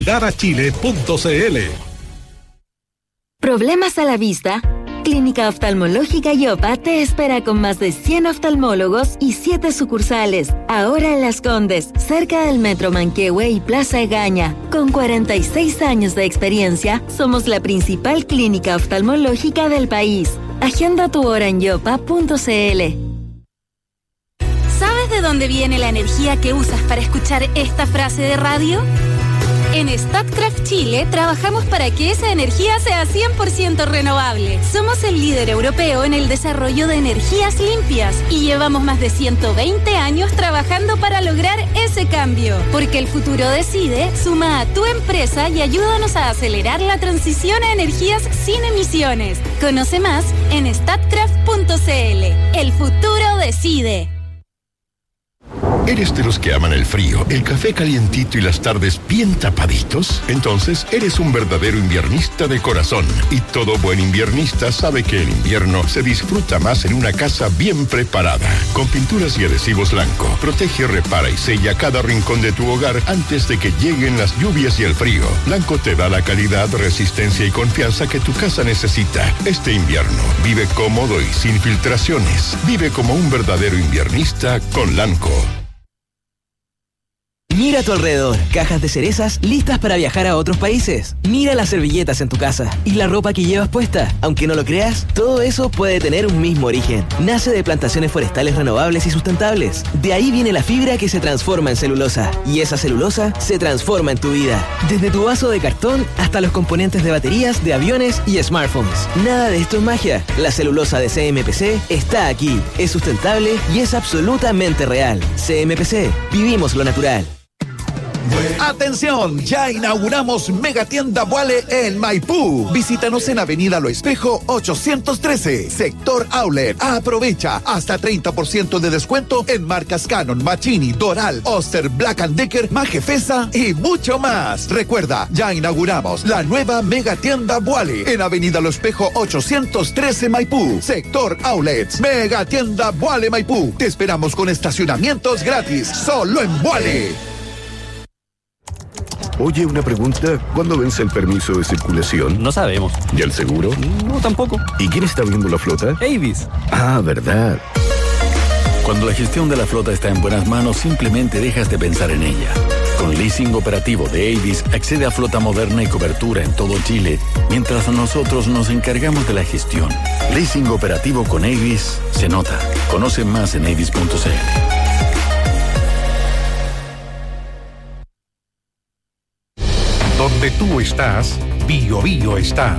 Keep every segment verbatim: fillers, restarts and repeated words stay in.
darachile punto c l. ¿Problemas a la vista? Clínica Oftalmológica Yopa te espera con más de cien oftalmólogos y siete sucursales. Ahora en Las Condes, cerca del Metro Manquehue y Plaza Egaña. Con cuarenta y seis años de experiencia, somos la principal clínica oftalmológica del país. Agenda tu hora en yopa punto c l. ¿Sabes de dónde viene la energía que usas para escuchar esta frase de radio? En Statkraft Chile trabajamos para que esa energía sea cien por ciento renovable. Somos el líder europeo en el desarrollo de energías limpias y llevamos más de ciento veinte años trabajando para lograr ese cambio. Porque el futuro decide, suma a tu empresa y ayúdanos a acelerar la transición a energías sin emisiones. Conoce más en statkraft punto c l. El futuro decide. ¿Eres de los que aman el frío, el café calientito y las tardes bien tapaditos? Entonces, eres un verdadero inviernista de corazón. Y todo buen inviernista sabe que el invierno se disfruta más en una casa bien preparada. Con pinturas y adhesivos Lanco, protege, repara y sella cada rincón de tu hogar antes de que lleguen las lluvias y el frío. Lanco te da la calidad, resistencia y confianza que tu casa necesita. Este invierno, vive cómodo y sin filtraciones. Vive como un verdadero inviernista con Lanco. Mira a tu alrededor, cajas de cerezas listas para viajar a otros países. Mira las servilletas en tu casa y la ropa que llevas puesta. Aunque no lo creas, todo eso puede tener un mismo origen. Nace de plantaciones forestales renovables y sustentables. De ahí viene la fibra que se transforma en celulosa. Y esa celulosa se transforma en tu vida. Desde tu vaso de cartón hasta los componentes de baterías, de aviones y smartphones. Nada de esto es magia. La celulosa de C M P C está aquí. Es sustentable y es absolutamente real. C M P C. Vivimos lo natural. ¡Atención! Ya inauguramos Megatienda Boale en Maipú. Visítanos en Avenida Lo Espejo ochocientos trece, Sector Outlet. Aprovecha hasta treinta por ciento de descuento en marcas Canon, Machini, Doral, Oster, Black and Decker, Majefesa y mucho más. Recuerda, ya inauguramos la nueva Megatienda Boale en Avenida Lo Espejo ochocientos trece, Maipú, Sector Outlets. Megatienda Boale Maipú. Te esperamos con estacionamientos gratis, solo en Boale. Oye, una pregunta. ¿Cuándo vence el permiso de circulación? No sabemos. ¿Y el seguro? No, tampoco. ¿Y quién está viendo la flota? Avis. Ah, verdad. Cuando la gestión de la flota está en buenas manos, simplemente dejas de pensar en ella. Con leasing operativo de Avis, accede a flota moderna y cobertura en todo Chile, mientras nosotros nos encargamos de la gestión. Leasing operativo con Avis se nota. Conoce más en avis punto c l. Donde tú estás, Bio Bio está.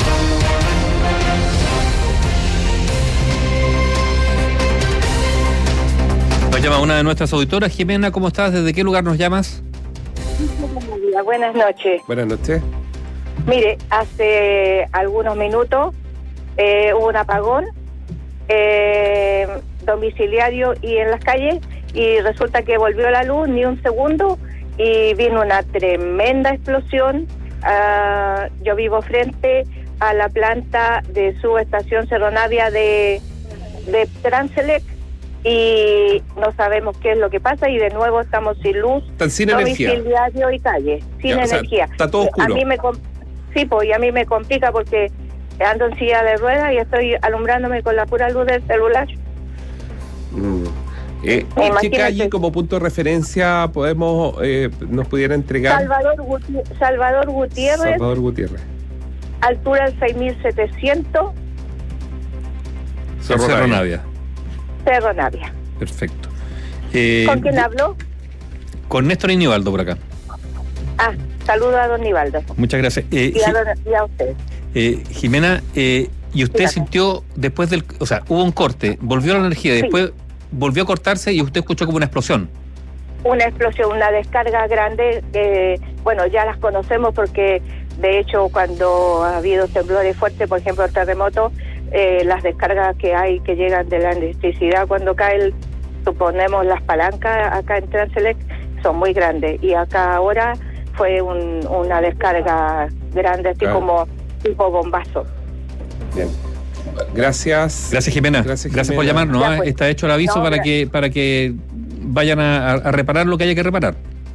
Nos llama una de nuestras auditoras. Jimena, ¿cómo estás? ¿Desde qué lugar nos llamas? Buenas noches. Buenas noches. Mire, hace algunos minutos eh, hubo un apagón eh, domiciliario y en las calles, y resulta que volvió la luz ni un segundo y vino una tremenda explosión. Uh, yo vivo frente a la planta de subestación Cerro Navia de, de Transelec y no sabemos qué es lo que pasa y de nuevo estamos sin luz, están sin energía, domiciliario y calle, sin ya, energía. O sea, está todo oscuro. A mí me sí, pues, y a mí me complica porque ando en silla de ruedas y estoy alumbrándome con la pura luz del celular. Mm. Eh, ¿Qué calle como punto de referencia podemos eh, nos pudiera entregar? Salvador, Guti- Salvador Gutiérrez. Salvador Gutiérrez. Altura del seis mil setecientos. Cerro, Cerro Navia. Cerro Navia. Perfecto. Eh, ¿Con quién hablo? Con Néstor y Nivaldo por acá. Ah, saludo a don Nivaldo. Muchas gracias. Eh, y, a don, y a usted. Eh, Jimena, eh, ¿y usted Dígame. sintió después del... O sea, hubo un corte, volvió la energía, sí. Después volvió a cortarse y usted escuchó como una explosión? Una explosión, una descarga grande, que, bueno, ya las conocemos porque, de hecho, cuando ha habido temblores fuertes, por ejemplo, el terremoto, eh, las descargas que hay que llegan de la electricidad cuando cae, el, suponemos, las palancas acá en Transelec, son muy grandes. Y acá ahora fue un, una descarga grande, así ah. como tipo bombazo. Bien. Gracias. Gracias, Jimena. Gracias, Jimena. Gracias por llamarnos. Ya, pues, está hecho el aviso no, para que para que vayan a, a reparar lo que haya que reparar.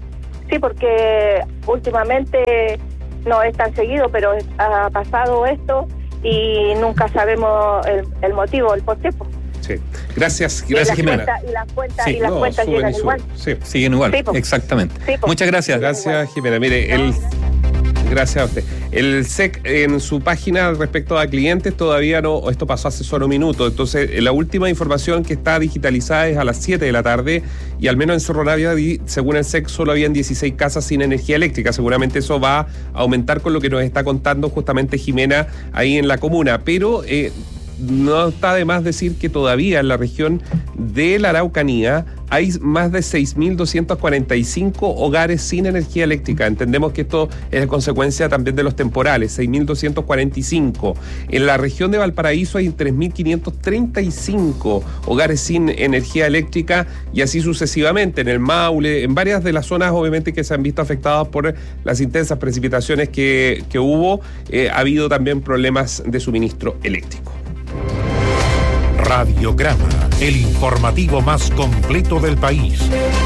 Sí, porque últimamente no es tan seguido, pero ha pasado esto y nunca sabemos el, el motivo, el por qué. Sí. Gracias, gracias, Jimena. Cuenta, y las cuentas, sí. y las no, cuentas llegan igual. Sí. Siguen igual, sí, exactamente. Sí, Muchas gracias. Gracias, Jimena. Mire, el... Gracias a usted. El S E C en su página respecto a clientes todavía no, esto pasó hace solo minutos, entonces la última información que está digitalizada es a las siete de la tarde y al menos en Cerro Navia, según el S E C, solo habían dieciséis casas sin energía eléctrica. Seguramente eso va a aumentar con lo que nos está contando justamente Jimena ahí en la comuna, pero eh, no está de más decir que todavía en la región de la Araucanía hay más de seis mil doscientos cuarenta y cinco hogares sin energía eléctrica. Entendemos que esto es consecuencia también de los temporales, seis mil doscientos cuarenta y cinco. En la región de Valparaíso hay tres mil quinientos treinta y cinco hogares sin energía eléctrica y así sucesivamente. En el Maule, en varias de las zonas obviamente que se han visto afectadas por las intensas precipitaciones que, que hubo, eh, ha habido también problemas de suministro eléctrico. Radiograma, el informativo más completo del país.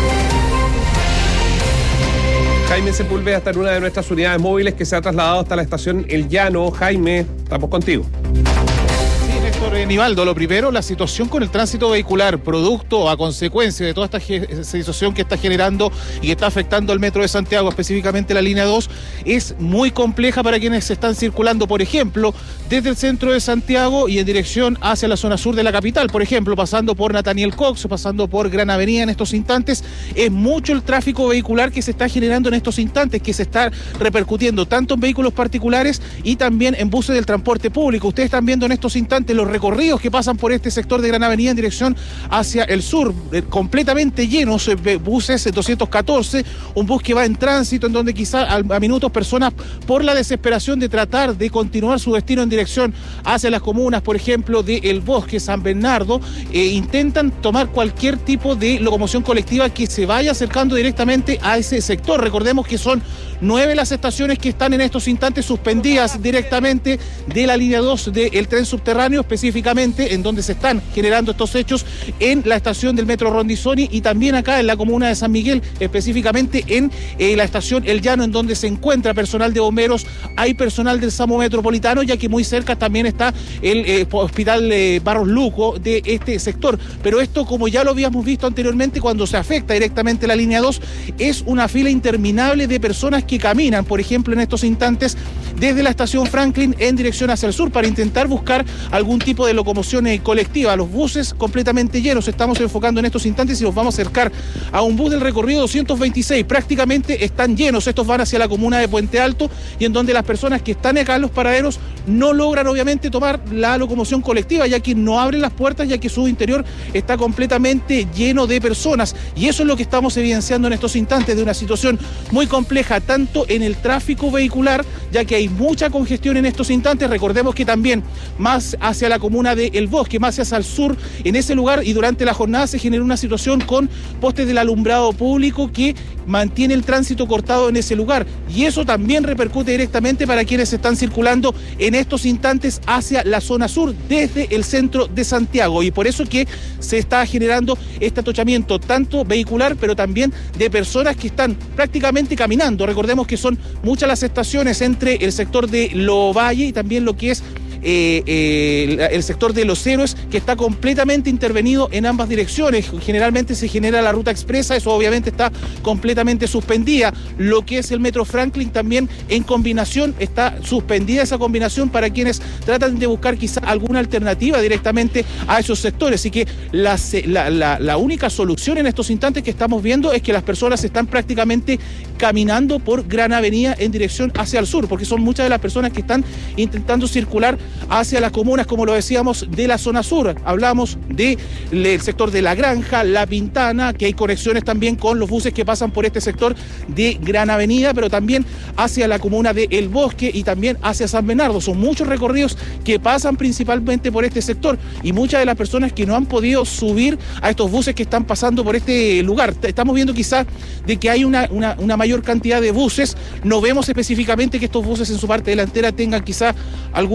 Jaime Sepúlveda está en una de nuestras unidades móviles que se ha trasladado hasta la estación El Llano. Jaime, estamos contigo. Nivaldo, lo primero, la situación con el tránsito vehicular, producto a consecuencia de toda esta ge- situación que está generando y que está afectando al Metro de Santiago, específicamente la línea dos, es muy compleja para quienes están circulando, por ejemplo, desde el centro de Santiago y en dirección hacia la zona sur de la capital, por ejemplo, pasando por Nathaniel Cox, pasando por Gran Avenida en estos instantes. Es mucho el tráfico vehicular que se está generando en estos instantes, que se está repercutiendo tanto en vehículos particulares y también en buses del transporte público. Ustedes están viendo en estos instantes los recorridos que pasan por este sector de Gran Avenida en dirección hacia el sur, eh, completamente llenos, eh, buses doscientos catorce, un bus que va en tránsito, en donde quizá a, a minutos personas, por la desesperación de tratar de continuar su destino en dirección hacia las comunas, por ejemplo, de El Bosque, San Bernardo, eh, intentan tomar cualquier tipo de locomoción colectiva que se vaya acercando directamente a ese sector. Recordemos que son nueve las estaciones que están en estos instantes suspendidas directamente de la línea dos del tren subterráneo, específicamente en donde se están generando estos hechos en la estación del Metro Rondizoni y también acá en la comuna de San Miguel, específicamente en eh, la estación El Llano, en donde se encuentra personal de bomberos, hay personal del SAMU Metropolitano, ya que muy cerca también está el eh, Hospital eh, Barros Luco de este sector. Pero esto, como ya lo habíamos visto anteriormente, cuando se afecta directamente la línea dos, es una fila interminable de personas que caminan, por ejemplo, en estos instantes desde la estación Franklin en dirección hacia el sur para intentar buscar algún tipo de locomoción eh, colectiva. Los buses completamente llenos, estamos enfocando en estos instantes y nos vamos a acercar a un bus del recorrido doscientos veintiséis, prácticamente están llenos. Estos van hacia la comuna de Puente Alto y en donde las personas que están acá en los paraderos no logran obviamente tomar la locomoción colectiva, ya que no abren las puertas, ya que su interior está completamente lleno de personas, y eso es lo que estamos evidenciando en estos instantes, de una situación muy compleja tanto en el tráfico vehicular, ya que hay mucha congestión en estos instantes. Recordemos que también más hacia la comuna de El Bosque, más hacia el sur, en ese lugar, y durante la jornada se generó una situación con postes del alumbrado público que mantiene el tránsito cortado en ese lugar, y eso también repercute directamente para quienes están circulando en estos instantes hacia la zona sur desde el centro de Santiago, y por eso que se está generando este atochamiento tanto vehicular, pero también de personas que están prácticamente caminando. Recordemos que son muchas las estaciones entre el sector de Lovalle y también lo que es Eh, eh, el sector de Los Héroes, que está completamente intervenido en ambas direcciones. Generalmente se genera la ruta expresa, eso obviamente está completamente suspendida. Lo que es el Metro Franklin también en combinación está suspendida esa combinación para quienes tratan de buscar quizá alguna alternativa directamente a esos sectores. Así que la, la, la, la única solución en estos instantes que estamos viendo es que las personas están prácticamente caminando por Gran Avenida en dirección hacia el sur, porque son muchas de las personas que están intentando circular hacia las comunas, como lo decíamos, de la zona sur. Hablamos del de sector de La Granja, La Pintana, que hay conexiones también con los buses que pasan por este sector de Gran Avenida, pero también hacia la comuna de El Bosque y también hacia San Bernardo. Son muchos recorridos que pasan principalmente por este sector, y muchas de las personas que no han podido subir a estos buses que están pasando por este lugar. Estamos viendo quizás de que hay una, una, una mayor cantidad de buses. No vemos específicamente que estos buses en su parte delantera tengan quizás algún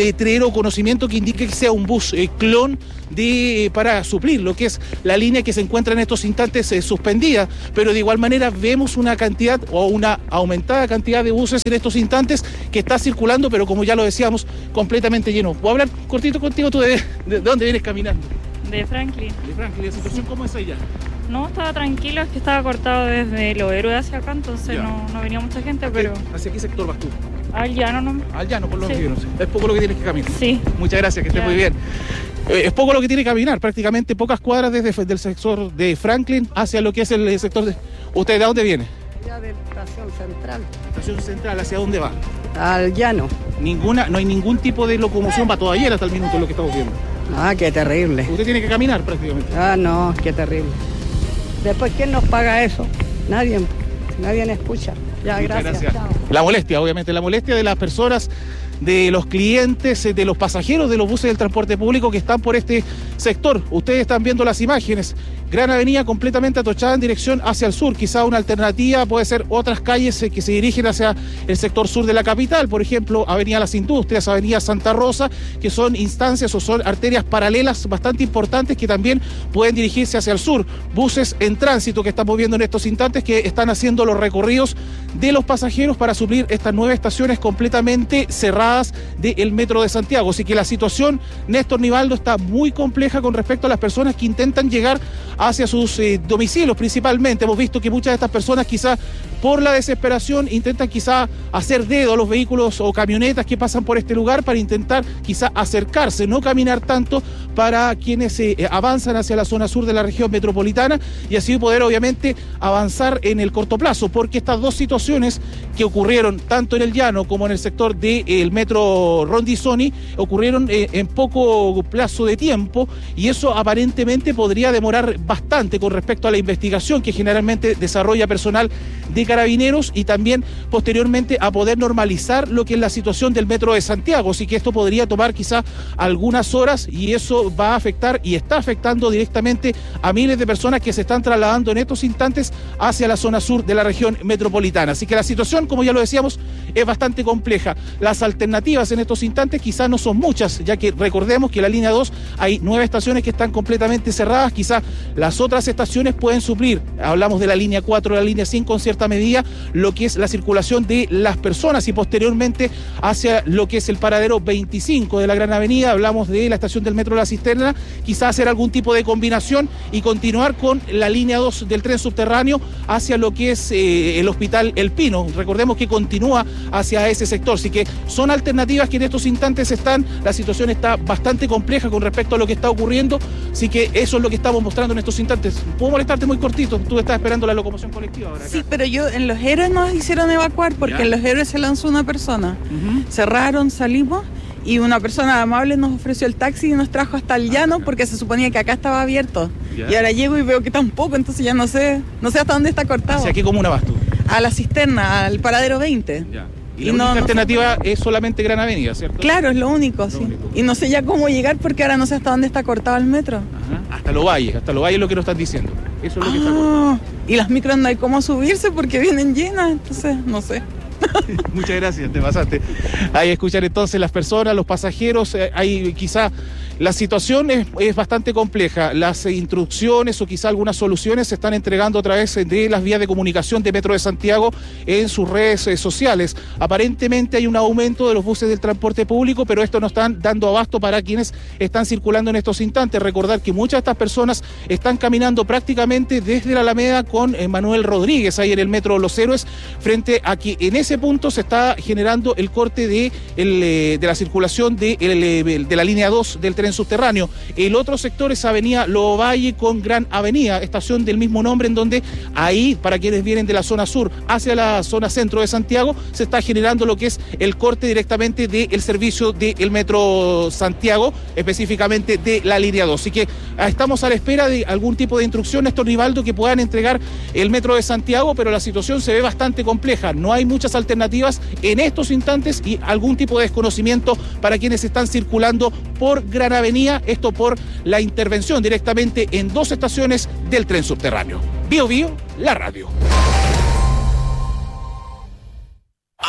letrero o conocimiento que indique que sea un bus eh, clon de, para suplir lo que es la línea que se encuentra en estos instantes eh, suspendida, pero de igual manera vemos una cantidad o una aumentada cantidad de buses en estos instantes que está circulando, pero como ya lo decíamos, completamente lleno. ¿Puedo hablar cortito contigo? ¿Tú de, de, de dónde vienes caminando? De Franklin. De Franklin. ¿La situación cómo es allá? No, estaba tranquilo, es que estaba cortado desde Los Héroes hacia acá, entonces no, no venía mucha gente, pero... ¿Hacia qué sector vas tú? Al llano no. Al llano, por lo sí. menos. Es poco lo que tienes que caminar. Sí. Muchas gracias, que estés muy bien. Eh, es poco lo que tiene que caminar, prácticamente pocas cuadras desde el sector de Franklin hacia lo que es el sector de... ¿Usted de dónde viene? Ya de Estación Central. Estación Central, ¿hacia dónde va? Al llano. Ninguna, no hay ningún tipo de locomoción, va todavía hasta el minuto lo que estamos viendo. Ah, qué terrible. Usted tiene que caminar prácticamente. Ah, no, qué terrible. Después, ¿quién nos paga eso? Nadie, nadie nos escucha. Ya, gracias. gracias. Chao. La molestia, obviamente, la molestia de las personas, de los clientes, de los pasajeros de los buses del transporte público que están por este sector. Ustedes están viendo las imágenes. Gran avenida completamente atochada en dirección hacia el sur. Quizá una alternativa puede ser otras calles que se dirigen hacia el sector sur de la capital. Por ejemplo, Avenida Las Industrias, Avenida Santa Rosa, que son instancias o son arterias paralelas bastante importantes que también pueden dirigirse hacia el sur. Buses en tránsito que estamos viendo en estos instantes que están haciendo los recorridos de los pasajeros para suplir estas nueve estaciones completamente cerradas del Metro de Santiago. Así que la situación, Néstor Nivaldo, está muy compleja con respecto a las personas que intentan llegar hacia sus eh, domicilios principalmente. Hemos visto que muchas de estas personas quizá por la desesperación intentan quizá hacer dedo a los vehículos o camionetas que pasan por este lugar para intentar quizá acercarse, no caminar tanto para quienes eh, avanzan hacia la zona sur de la región metropolitana y así poder obviamente avanzar en el corto plazo, porque estas dos situaciones que ocurrieron tanto en el llano como en el sector del de, metro Rondizoni ocurrieron eh, en poco plazo de tiempo y eso aparentemente podría demorar bastante con respecto a la investigación que generalmente desarrolla personal de Carabineros y también posteriormente a poder normalizar lo que es la situación del Metro de Santiago. Así que esto podría tomar quizá algunas horas y eso va a afectar y está afectando directamente a miles de personas que se están trasladando en estos instantes hacia la zona sur de la región metropolitana. Así que la situación, como ya lo decíamos, es bastante compleja. Las alternativas en estos instantes quizás no son muchas, ya que recordemos que la línea dos hay nueve estaciones que están completamente cerradas, quizás las otras estaciones pueden suplir, hablamos de la línea cuatro, la línea cinco en cierta medida, lo que es la circulación de las personas y posteriormente hacia lo que es el paradero veinticinco de la Gran Avenida, hablamos de la estación del Metro La Cisterna, quizás hacer algún tipo de combinación y continuar con la línea dos del tren subterráneo hacia lo que es eh, el Hospital El Pino. Recordemos que continúa hacia ese sector, así que son alternativas que en estos instantes están, la situación está bastante compleja con respecto a lo que está ocurriendo, así que eso es lo que estamos mostrando en estos instantes. ¿Puedo molestarte muy cortito? Tú estás esperando la locomoción colectiva ahora. Acá. Sí, pero yo en Los Héroes nos hicieron evacuar porque ¿ya? En Los Héroes se lanzó una persona. Uh-huh. Cerraron, salimos y una persona amable nos ofreció el taxi y nos trajo hasta el llano porque se suponía que acá estaba abierto. ¿Ya? Y ahora llego y veo que tampoco, entonces ya no sé, no sé hasta dónde está cortado. ¿Hacia qué comuna vas tú? A La Cisterna, al paradero veinte. Ya. Y, y la única no, alternativa no sé. Es solamente Gran Avenida, ¿cierto? Claro, es lo único, lo sí. Único. Y no sé ya cómo llegar porque ahora no sé hasta dónde está cortado el metro. Ajá. Hasta Los Valles, hasta Los Valles es lo que nos están diciendo. Eso es lo ah, que está cortado. Y las micros no hay cómo subirse porque vienen llenas, entonces no sé. Muchas gracias, te pasaste. Ahí escuchar entonces las personas, los pasajeros, eh, hay quizá la situación es, es bastante compleja. Las eh, instrucciones o quizá algunas soluciones se están entregando a través de las vías de comunicación de Metro de Santiago en sus redes eh, sociales. Aparentemente hay un aumento de los buses del transporte público, pero esto no están dando abasto para quienes están circulando en estos instantes. Recordar que muchas de estas personas están caminando prácticamente desde la Alameda con eh, Manuel Rodríguez, ahí en el Metro Los Héroes, frente a que en ese punto se está generando el corte de, el, eh, de la circulación de, el, de la línea dos del tren subterráneo. El otro sector es Avenida Lovalle con Gran Avenida, estación del mismo nombre, en donde ahí, para quienes vienen de la zona sur hacia la zona centro de Santiago, se está generando lo que es el corte directamente del servicio del Metro Santiago, específicamente de la línea dos. Así que estamos a la espera de algún tipo de instrucción, Néstor Nivaldo, que puedan entregar el Metro de Santiago, pero la situación se ve bastante compleja. No hay muchas alternativas en estos instantes y algún tipo de desconocimiento para quienes están circulando por Gran Avenida, esto por la intervención directamente en dos estaciones del tren subterráneo. Bio Bio, la radio.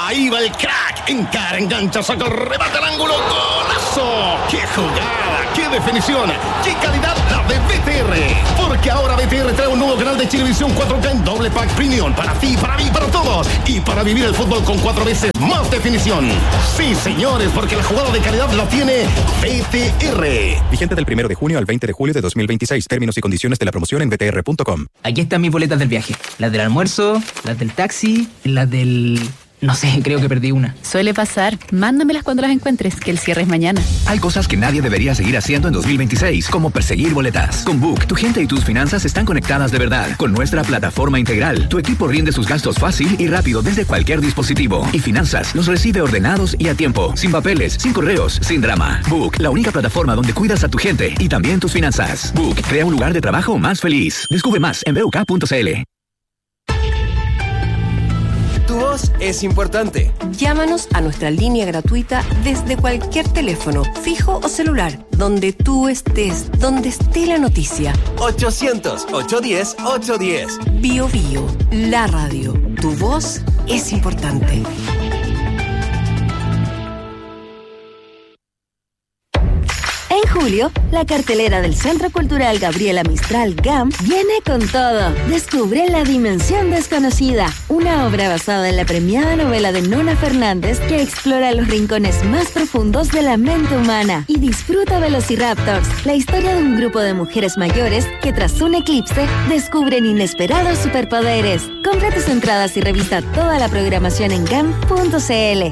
Ahí va el crack. Encara, engancha, saca, remata al ángulo. ¡Golazo! ¡Qué jugada! ¡Qué definición! ¡Qué calidad la de B T R! Porque ahora B T R trae un nuevo canal de Chilevisión cuatro K en doble pack premium. Para ti, para mí, para todos. Y para vivir el fútbol con cuatro veces más definición. Sí, señores, porque la jugada de calidad la tiene B T R. Vigente del primero de junio al veinte de julio de dos mil veintiséis. Términos y condiciones de la promoción en b t r punto com. Aquí están mis boletas del viaje. Las del almuerzo, las del taxi, las del... No sé, creo que perdí una. Suele pasar. Mándamelas cuando las encuentres, que el cierre es mañana. Hay cosas que nadie debería seguir haciendo en dos mil veintiséis, como perseguir boletas. Con Book, tu gente y tus finanzas están conectadas de verdad. Con nuestra plataforma integral, tu equipo rinde sus gastos fácil y rápido desde cualquier dispositivo. Y Finanzas los recibe ordenados y a tiempo, sin papeles, sin correos, sin drama. Book, la única plataforma donde cuidas a tu gente y también tus finanzas. Book, crea un lugar de trabajo más feliz. Descubre más en b u k punto c l. Tu voz es importante. Llámanos a nuestra línea gratuita desde cualquier teléfono, fijo o celular, donde tú estés, donde esté la noticia. ochocientos, ochocientos diez, ochocientos diez. Bio Bio, la radio. Tu voz es importante. En julio, la cartelera del Centro Cultural Gabriela Mistral GAM viene con todo. Descubre La Dimensión Desconocida, una obra basada en la premiada novela de Nona Fernández que explora los rincones más profundos de la mente humana. Y disfruta Velociraptors, la historia de un grupo de mujeres mayores que tras un eclipse descubren inesperados superpoderes. Compra tus entradas y revisa toda la programación en gam punto c l.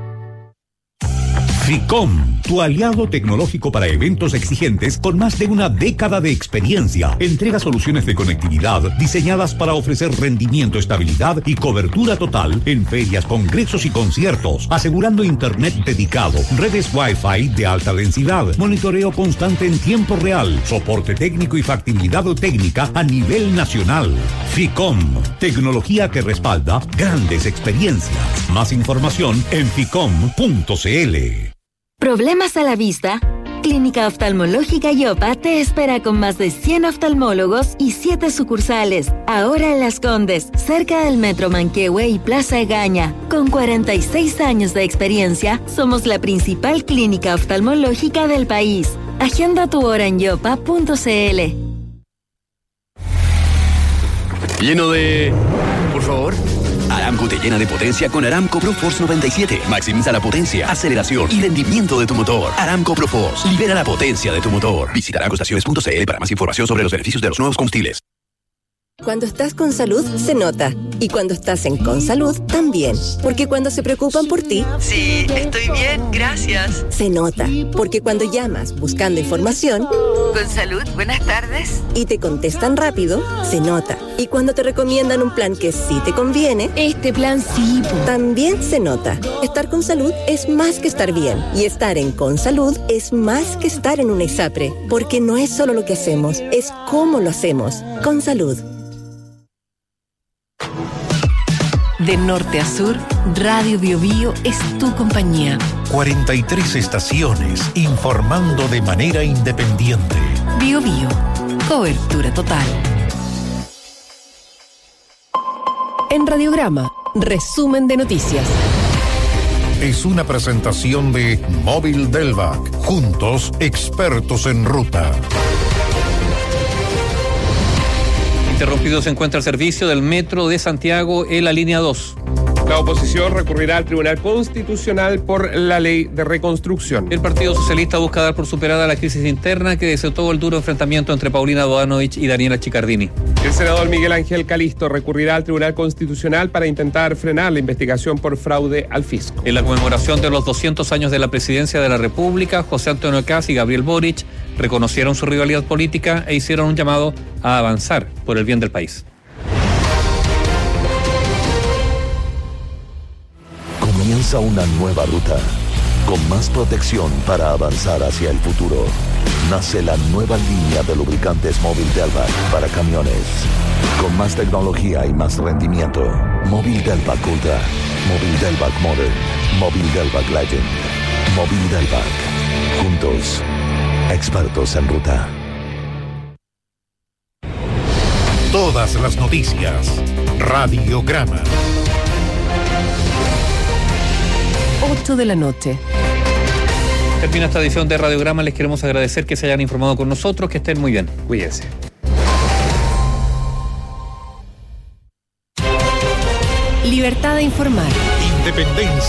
FICOM, tu aliado tecnológico para eventos exigentes con más de una década de experiencia. Entrega soluciones de conectividad diseñadas para ofrecer rendimiento, estabilidad y cobertura total en ferias, congresos y conciertos, asegurando internet dedicado, redes Wi-Fi de alta densidad, monitoreo constante en tiempo real, soporte técnico y factibilidad técnica a nivel nacional. FICOM, tecnología que respalda grandes experiencias. Más información en ficom punto c l. ¿Problemas a la vista? Clínica Oftalmológica Yopa te espera con más de cien oftalmólogos y siete sucursales. Ahora en Las Condes, cerca del Metro Manquehue y Plaza Egaña. Con cuarenta y seis años de experiencia, somos la principal clínica oftalmológica del país. Agenda tu hora en yopa punto c l. Lleno de... Por favor. Aramco te llena de potencia con Aramco ProForce noventa y siete. Maximiza la potencia, aceleración y rendimiento de tu motor. Aramco ProForce. Libera la potencia de tu motor. Visita aramco estaciones punto c l para más información sobre los beneficios de los nuevos combustibles. Cuando estás con salud, se nota. Y cuando estás en Consalud, también. Porque cuando se preocupan por ti... Sí, estoy bien, gracias. Se nota. Porque cuando llamas buscando información... Consalud, buenas tardes. Y te contestan rápido, se nota. Y cuando te recomiendan un plan que sí te conviene... Este plan sí. También se nota. Estar con salud es más que estar bien. Y estar en Consalud es más que estar en una ISAPRE. Porque no es solo lo que hacemos, es cómo lo hacemos. Consalud. De norte a sur, Radio Bio Bio es tu compañía. cuarenta y tres estaciones informando de manera independiente. Bio Bio, cobertura total. En Radiograma, resumen de noticias. Es una presentación de Móvil Delvac. Juntos, expertos en ruta. Interrumpido se encuentra el servicio del Metro de Santiago en la línea dos. La oposición recurrirá al Tribunal Constitucional por la ley de reconstrucción. El Partido Socialista busca dar por superada la crisis interna que desató el duro enfrentamiento entre Paulina Bodanovich y Daniela Chiccardini. El senador Miguel Ángel Calisto recurrirá al Tribunal Constitucional para intentar frenar la investigación por fraude al fisco. En la conmemoración de los doscientos años de la presidencia de la República, José Antonio Kast y Gabriel Boric reconocieron su rivalidad política e hicieron un llamado a avanzar por el bien del país. Comienza una nueva ruta, con más protección para avanzar hacia el futuro. Nace la nueva línea de lubricantes Móvil Delvac para camiones, con más tecnología y más rendimiento. Móvil Delvac Ultra, Móvil Delvac Modern, Móvil Delvac Legend, Móvil Delvac. Juntos, expertos en ruta. Todas las noticias. Radiograma. ocho de la noche. Termina esta edición de Radiograma. Les queremos agradecer que se hayan informado con nosotros. Que estén muy bien. Cuídense. Libertad de informar. Independencia.